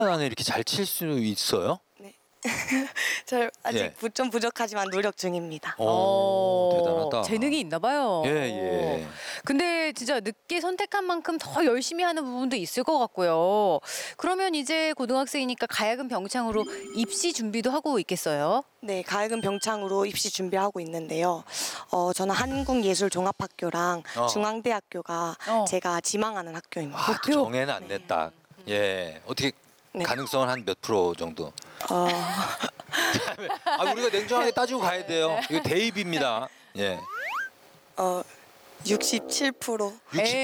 안에 이렇게 잘 칠 수 있어요? 네. 저 아직 좀 부족하지만 노력 중입니다. 대단하다. 재능이 있나 봐요. 예. 근데 진짜 늦게 선택한 만큼 더 열심히 하는 부분도 있을 것 같고요. 그러면 이제 고등학생이니까 가야금 병창으로 입시 준비도 하고 있겠어요? 네, 가야금 병창으로 입시 준비하고 있는데요. 저는 한국예술종합학교랑 중앙대학교가 제가 지망하는 학교입니다. 또 정해는 안 냈다. 예. 어떻게 가능성은 한 몇 프로 정도? 우리가 냉정하게 따지고 가야 돼요. 이거 대입입니다. 예. 67%.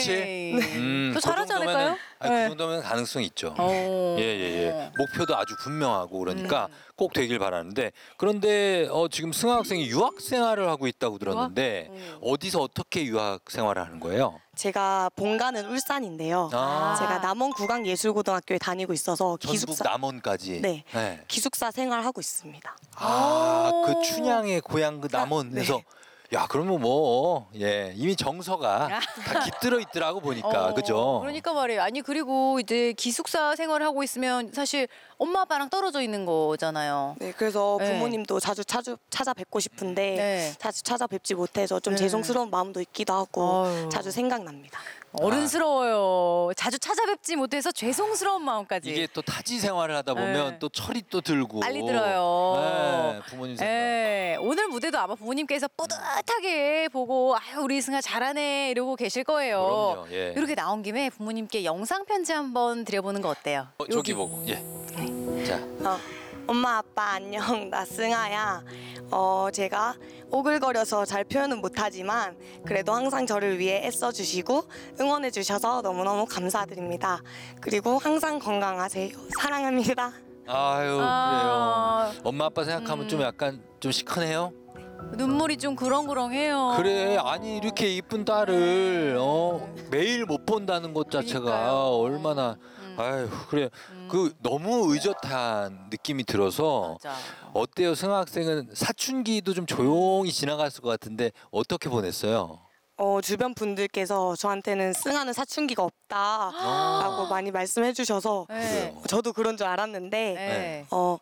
67? 또 잘하지 않을까요? 그 정도면 가능성 있죠. 예. 목표도 아주 분명하고 그러니까 꼭 되길 바라는데, 그런데 지금 승하 학생이 유학 생활을 하고 있다고 들었는데 어디서 어떻게 유학 생활을 하는 거예요? 제가 본가는 울산인데요. 제가 남원 국악예술고등학교에 다니고 있어서 전북 남원까지. 네. 기숙사 생활하고 있습니다. 그 춘향의 고향 그 남원에서. 야, 그러면 이미 정서가 다 깃들어 있더라고 보니까. 그죠? 그러니까 말이에요. 아니, 그리고 이제 기숙사 생활을 하고 있으면 사실 엄마 아빠랑 떨어져 있는 거잖아요. 네, 그래서 부모님도 자주 찾아뵙고 싶은데 자주 찾아뵙지 못해서 좀 죄송스러운 마음도 있기도 하고 자주 생각납니다. 어른스러워요. 자주 찾아뵙지 못해서 죄송스러운 마음까지. 이게 또 타지 생활을 하다 보면 또 철이 또 들고. 빨리 들어요. 부모님 생각. 오늘 무대도 아마 부모님께서 뿌듯하게 보고 아유, 우리 승아 잘하네 이러고 계실 거예요. 그럼요. 예. 이렇게 나온 김에 부모님께 영상 편지 한번 드려보는 거 어때요? 저기 보고. 예. 자. 엄마 아빠 안녕, 나 승아야. 제가 오글거려서 잘 표현은 못하지만 그래도 항상 저를 위해 애써주시고 응원해주셔서 너무너무 감사드립니다. 그리고 항상 건강하세요. 사랑합니다. 아유, 그래요. 엄마 아빠 생각하면 좀 약간 좀 시큰해요? 눈물이 좀 그렁그렁해요. 그래, 아니 이렇게 이쁜 딸을 매일 못 본다는 것 자체가 그러니까요. 얼마나 아유, 그래. 그 너무 의젓한 느낌이 들어서. 맞아. 어때요? 승하 학생은 사춘기도 좀 조용히 지나갔을 것 같은데 어떻게 보냈어요? 주변 분들께서 저한테는 승아는 사춘기가 없다라고 많이 말씀해 주셔서 저도 그런 줄 알았는데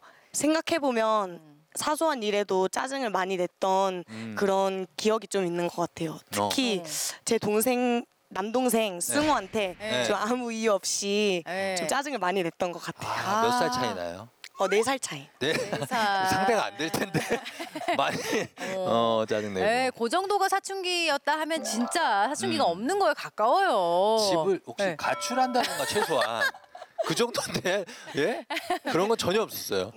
생각해보면 사소한 일에도 짜증을 많이 냈던 그런 기억이 좀 있는 것 같아요. 특히 제 남동생 승우한테 좀 아무 이유 없이 좀 짜증을 많이 냈던 것 같아요. 몇 살 차이 나요? 4살 차이. 네. 상대가 안 될 텐데 많이 짜증내고. 그 정도가 사춘기였다 하면 진짜 사춘기가 없는 거에 가까워요. 집을 혹시 가출한다던가 최소한 그 정도인데 그런 건 전혀 없었어요.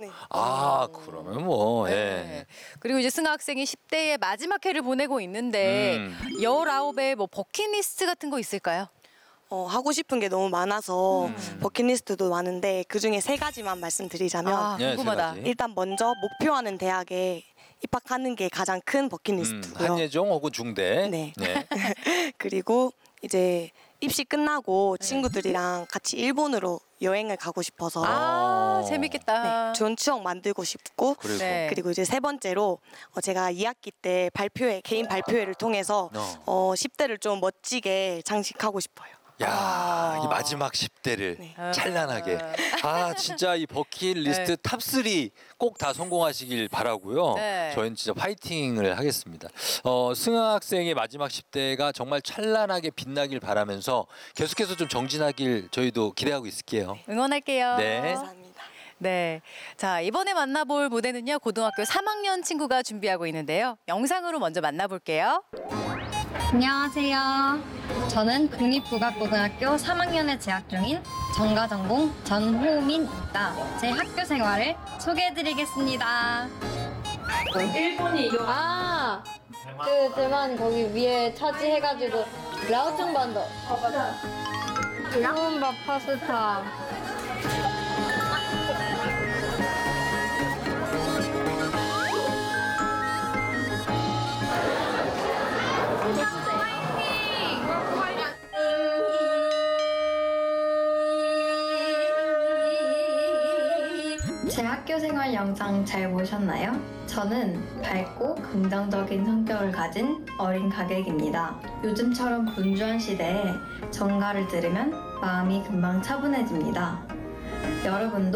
그러면 그리고 이제 승하 학생이 10대의 마지막 해를 보내고 있는데 19의 버킷리스트 같은 거 있을까요? 하고 싶은 게 너무 많아서 버킷리스트도 많은데 그중에 3가지만 말씀드리자면 궁금하다. 일단 먼저 목표하는 대학에 입학하는 게 가장 큰 버킷리스트고요. 한예종 혹은 중대. 네. 그리고 이제 입시 끝나고 친구들이랑 같이 일본으로 여행을 가고 싶어서 재밌겠다. 좋은 추억 만들고 싶고 그리고 이제 3번째로 제가 2학기 때 개인 발표회를 통해서 10대를 좀 멋지게 장식하고 싶어요. 야, 이 마지막 10대를 찬란하게. 진짜 이 버킷리스트 탑3 꼭 다 성공하시길 바라고요. 저희는 진짜 파이팅을 하겠습니다. 승하 학생의 마지막 10대가 정말 찬란하게 빛나길 바라면서 계속해서 좀 정진하길 저희도 기대하고 있을게요. 응원할게요. 감사합니다. 네. 자, 이번에 만나볼 무대는요, 고등학교 3학년 친구가 준비하고 있는데요. 영상으로 먼저 만나볼게요. 안녕하세요. 저는 국립국악고등학교 3학년에 재학 중인 전가전공 전호민입니다. 제 학교 생활을 소개해드리겠습니다. 일본이 그 대만 거기 위에 차지해가지고 라오퉁반도 기본밥 파스타 제 학교 생활 영상 잘 보셨나요? 저는 밝고 긍정적인 성격을 가진 어린 가객입니다. 요즘처럼 분주한 시대에 전가를 들으면 마음이 금방 차분해집니다. 여러분도